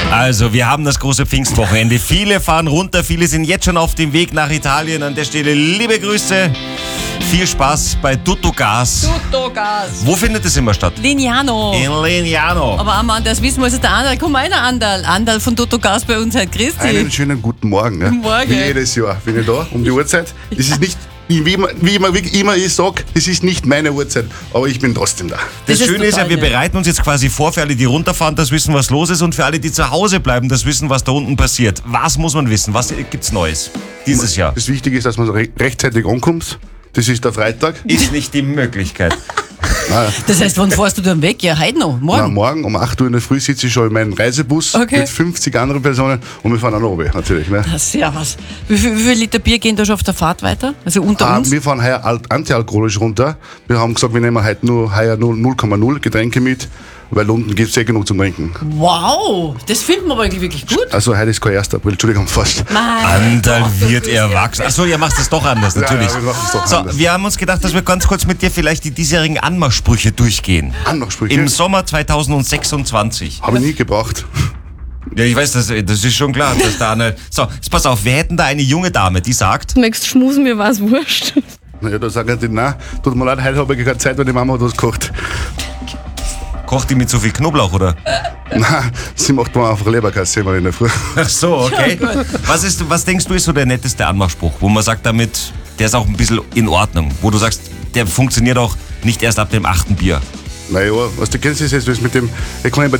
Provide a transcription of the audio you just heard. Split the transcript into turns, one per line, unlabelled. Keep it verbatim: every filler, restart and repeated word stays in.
Also, wir haben das große Pfingstwochenende. Viele fahren runter, viele sind jetzt schon auf dem Weg nach Italien. An der Stelle liebe Grüße. Viel Spaß bei Tuttogas.
Tuttogas.
Wo findet es immer statt?
Lignano.
In Lignano.
Aber Mann, das wissen wir, also der Andal, komm mal, Andal. Andal von Tuttogas bei uns heute. Grüß dich.
Einen schönen guten Morgen. Ja.
Guten Morgen.
Wie jedes Jahr bin ich da um die Uhrzeit. Das ist nicht, wie immer, wie immer, wie immer ich sage, das ist nicht meine Uhrzeit, aber ich bin trotzdem da.
Das,
Das ist
Schöne ist ja,
total
wir
nett.
bereiten uns jetzt quasi vor für alle, die runterfahren, das wissen, was los ist, und für alle, die zu Hause bleiben, das wissen, was da unten passiert. Was muss man wissen? Was gibt's Neues dieses Jahr?
Das Wichtige ist, dass man re rechtzeitig ankommt. Das ist der Freitag.
Ist nicht die Möglichkeit.
Nein,
Das heißt, wann fährst du dann weg? Ja, heute noch, morgen.
nein, morgen um acht Uhr in der Früh sitze ich schon in meinem Reisebus
Okay.
mit fünfzig anderen Personen und wir fahren auch runter, natürlich. Ne?
Das ist ja was. Wie viel, wie viel Liter Bier gehen da schon auf der Fahrt weiter? Also unter
Ah,
uns?
wir fahren heuer alt- antialkoholisch runter. Wir haben gesagt, wir nehmen heute nur heuer nur null Komma null Getränke mit, weil unten gibt es eh genug zum Trinken.
Wow, das finden wir aber eigentlich wirklich gut.
Also heute ist kein erster April, Entschuldigung, fast.
Andal wird erwachsen. Achso, ihr macht es doch anders, natürlich.
Ja, wir machen es doch
so,
anders.
wir haben uns gedacht, dass wir ganz kurz mit dir vielleicht die diesjährigen Anmachsprüche durchgehen.
Anmachsprüche?
Im Sommer zweitausendsechsundzwanzig.
Habe ich nie gebraucht.
Ja, ich weiß, das, das ist schon klar, dass da eine... So, jetzt pass auf, wir hätten da eine junge Dame, die sagt...
Du möchtest schmusen, mir war's wurscht.
Naja, da sagen die, nein, tut mir leid, heute habe ich keine Zeit, weil die Mama hat was gekocht.
Kocht die mit so viel Knoblauch, oder?
Nein, sie macht mir einfach Leberkasse immer in der Früh.
Ach so, okay. Was, ist, was denkst du, ist so der netteste Anmachspruch, wo man sagt damit, der ist auch ein bisschen in Ordnung, wo du sagst, der funktioniert auch nicht erst ab dem achten Bier?
Naja, was du kennst, ist jetzt das mit dem, ich kann